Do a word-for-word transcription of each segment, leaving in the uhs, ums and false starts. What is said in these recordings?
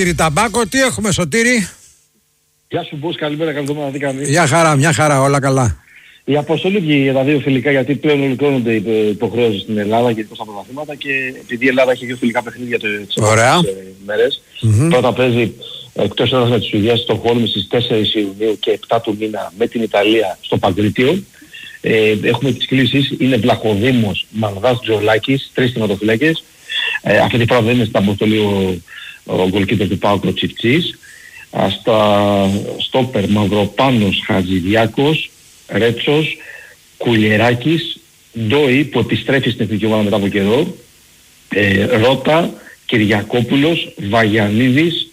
Κύριε Ταμπάκο, τι έχουμε, Σωτήρη? Γεια σου Μπούς, καλημέρα, καλή εβδομάδα, τι κάνεις? Μια χαρά, μια χαρά, όλα καλά. Η αποστολή βγήκε για τα δύο φιλικά, γιατί πλέον ολοκληρώνονται οι υποχρεώσεις στην Ελλάδα και τα πρωταθλήματα, και επειδή η Ελλάδα έχει δύο φιλικά παιχνίδια τις επόμενες μέρες. Mm-hmm. Πρώτα παίζει εκτός έδρας με τη Σουηδία στο Στοκχόλμη στις τέσσερις Ιουνίου και επτά του μήνα με την Ιταλία στο Παγκρίτιο. Ε, έχουμε τις κλήσεις, είναι Βλαχοδήμος, Μανδάς, Τζολάκης, τρεις τερματοφύλακες. Ε, αυτή τη φορά δεν είναι στην αποστολή ο, ο γκολκίπερ του ΠΑΟΚ, ο Τσιφτσής. Στα στόπερ Μαυροπάνος, Χατζηδιάκος, Ρέτσος, Κουλιεράκης, Ντόι που επιστρέφει στην εθνική ομάδα μετά από καιρό, ε, Ρώτα, Κυριακόπουλος, Βαγιανίδης,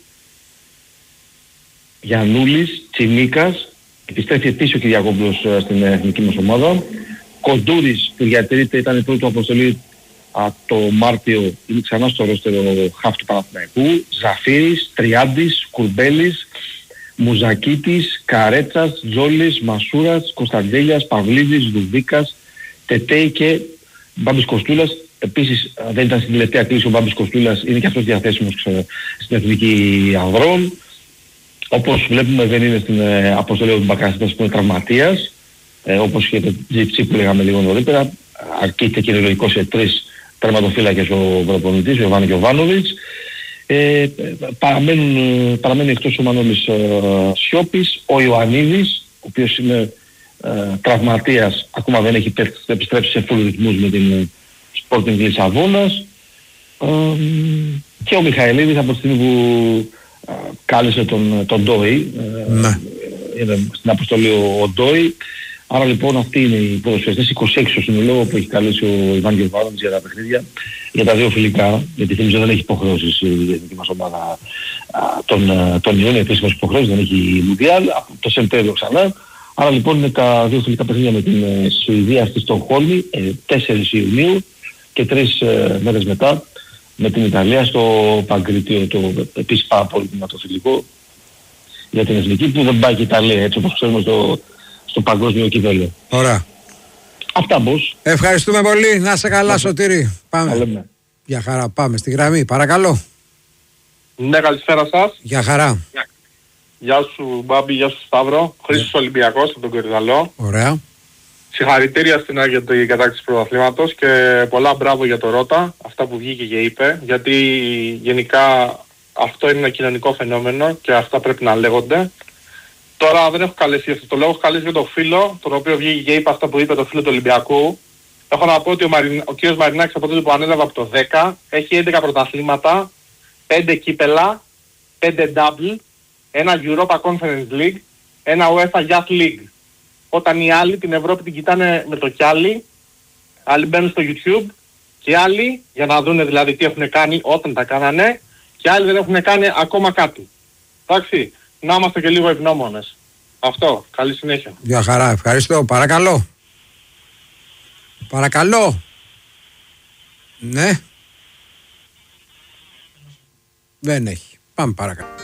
Γιαννούλης, Τσιμίκας, επιστρέφει επίσης ο Κυριακόπουλος ε, στην εθνική μας ομάδα, Κοντούρης που διατηρείται, ήταν η πρώτη του αποστολή α, το Μάρτιο, είναι ξανά στο ρόστερο χαφ του Παναθηναϊκού, Ζαφύρης, Τριάντης, Κουρμπέλης, Μουζακίτης, Καρέτσας, Τζόλης, Μασούρας, Κωνσταντέλιας, Παυλίδης, Δουβίκας, Τετέι και Μπάμπης Κοστούλας. Επίσης δεν ήταν στην τελευταία κλίση ο Μπάμπης Κοστούλας, είναι και αυτός διαθέσιμος ξέρω, στην εθνική Ανδρών. Όπως βλέπουμε δεν είναι στην ε, αποστολή του Μπακασίτας που είναι τραυματίας, ε, όπως και το τζι πι που λέγαμε λίγο νωρίτερα, αρκείται και είναι λογικό σε τρεις τερματοφύλακες ο προπονητής, ο Ιωβάνη Γιοβάνοβιτς. Ε, παραμένουν, παραμένει εκτός ο Μανώλης ε, Σιώπης, ο Ιωαννίδης, ο οποίος είναι ε, τραυματίας, ακόμα δεν έχει επιστρέψει σε full ρυθμούς με την Sporting Λισαβόνας, ε, και ο Μιχαηλίδης από τη στιγμή που ε, κάλεσε τον, τον Ντόι, ε, ναι. είναι στην αποστολή ο, ο Ντόι. Άρα λοιπόν αυτοί είναι οι ποδοσφαιριστές, είκοσι έξι στο σύνολο που έχει καλέσει ο Ιβάν Γερβάνοβιτς για τα παιχνίδια, για τα δύο φιλικά, γιατί θυμίζω δεν έχει υποχρεώσεις η εθνική μας ομάδα τον, τον Ιούνιο, επίσημες υποχρεώσεις, δεν έχει Μουντιάλ, το Σεπτέμβριο ξανά. Άρα λοιπόν είναι τα δύο φιλικά παιχνίδια με την Σουηδία στη Στοκχόλμη, τέσσερις Ιουνίου και τρεις ε, μέρες μετά με την Ιταλία στο Παγκρίτιο, το επίσης πάρα πολύ φιλικό για την εθνική, που δεν πάει και η Ιταλία έτσι όπως ξέρουμε στο στο παγκόσμιο κυπέλλο. Ωραία. Αυτά Μπος. Ευχαριστούμε πολύ. Να σε καλά Σωτήρη. Πάμε. Λέμε. Για χαρά. Πάμε στη γραμμή. Παρακαλώ. Ναι, καλησπέρα σας. Για χαρά. Γεια σου Μπάμπη, γεια σου Σταύρο. Yeah. Χρήστος Ολυμπιακός από τον Κορυδαλό. Ωραία. Συγχαρητήρια στην Άγια για την κατάκτηση πρωταθλήματος και πολλά μπράβο για το Ρώτα, αυτά που βγήκε και είπε, γιατί γενικά αυτό είναι ένα κοινωνικό φαινόμενο και αυτά πρέπει να λέγονται. Τώρα δεν έχω καλέσει αυτό το λόγο, έχω καλέσει για τον φίλο, τον οποίο βγήκε και είπε αυτά που είπε το φίλο του Ολυμπιακού. Έχω να πω ότι ο, Μαριν... ο κ. Μαρινάκης από τότε που ανέλαβε από το δέκα έχει έντεκα πρωταθλήματα, πέντε κύπελα, πέντε double, ένα Europa Conference League, ένα UEFA Youth League. Όταν οι άλλοι την Ευρώπη την κοιτάνε με το κιάλι, άλλοι μπαίνουν στο YouTube και άλλοι για να δουν δηλαδή τι έχουν κάνει όταν τα κάνανε και άλλοι δεν έχουν κάνει ακόμα κάτι. Εντάξει. Να είμαστε και λίγο ευγνώμονες. Αυτό. Καλή συνέχεια. Για χαρά. Ευχαριστώ. Παρακαλώ. Παρακαλώ. Ναι. Δεν έχει. Πάμε παρακαλώ.